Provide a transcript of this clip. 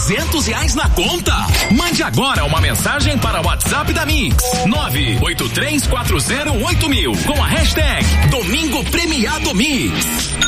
R$200 na conta. Mande agora uma mensagem para o WhatsApp da Mix 983408000 com a hashtag Domingo Premiado Mix.